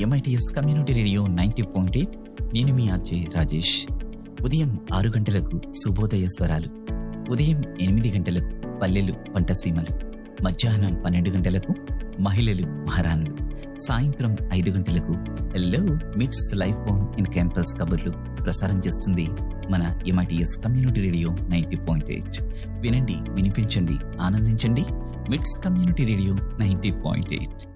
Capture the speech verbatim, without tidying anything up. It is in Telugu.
MITS community radio ninety point eight. నేను మీ ఆర్జే రాజేష్. ఉదయం ఆరు గంటలకు శుభోదయ స్వరాలు, ఉదయం ఎనిమిది గంటలకు పల్లెలు పంటసీమలు, మధ్యాహ్నం పన్నెండు గంటలకు మహిళలు మహారాణులు, సాయంత్రం ఐదు గంటలకు హెల్లో మిట్స్ లైఫ్ బోన్ ఇన్ క్యాంపస్ కబుర్లు ప్రసారం చేస్తుంది మన MITS community radio ninety point eight. వినండి, వినిపించండి, ఆనందించండి. మిట్స్ community radio ninety point eight.